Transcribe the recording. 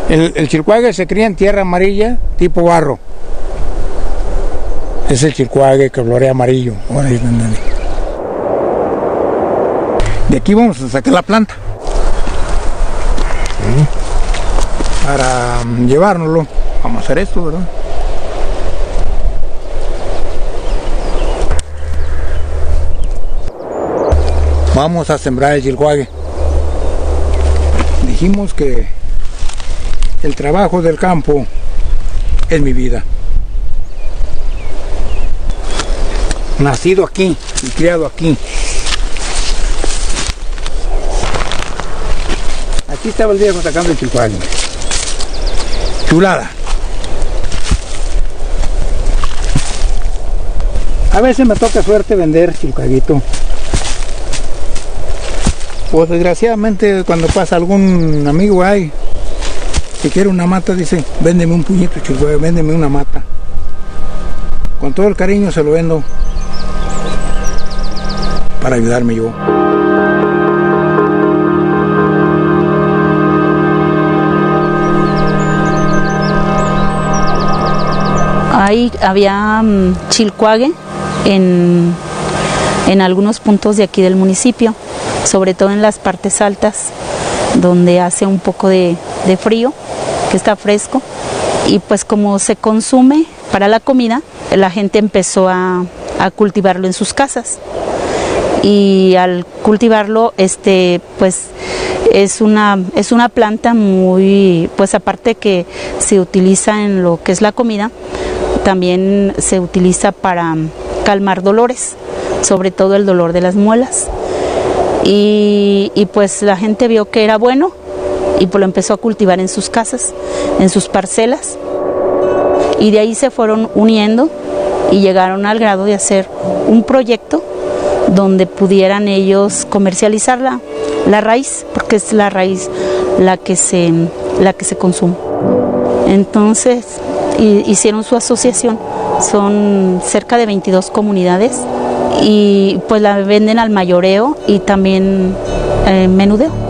El chilcuague se cría en tierra amarilla tipo barro. Es el chilcuague que florea amarillo. De aquí vamos a sacar la planta para llevárnoslo. Vamos a hacer esto, ¿verdad? Vamos a sembrar el chilcuague. Dijimos que el trabajo del campo es mi vida. Nacido aquí y criado aquí. Aquí estaba el viejo sacando el chilcuague. Chulada. A veces me toca suerte vender chilcuaguito. Pues desgraciadamente cuando pasa algún amigo ahí que quiere una mata, dice, véndeme un puñito chilcuague, véndeme una mata. Con todo el cariño se lo vendo para ayudarme yo. Ahí había chilcuague en algunos puntos de aquí del municipio, sobre todo en las partes altas, donde hace un poco de frío, que está fresco, y pues como se consume para la comida, la gente empezó a cultivarlo en sus casas. Y al cultivarlo, pues es una planta muy, pues aparte que se utiliza en lo que es la comida, también se utiliza para calmar dolores, sobre todo el dolor de las muelas. Y pues la gente vio que era bueno y pues lo empezó a cultivar en sus casas, en sus parcelas, y de ahí se fueron uniendo y llegaron al grado de hacer un proyecto donde pudieran ellos comercializar la raíz, porque es la raíz la que se consume. Entonces hicieron su asociación, son cerca de 22 comunidades, y pues la venden al mayoreo y también menudeo.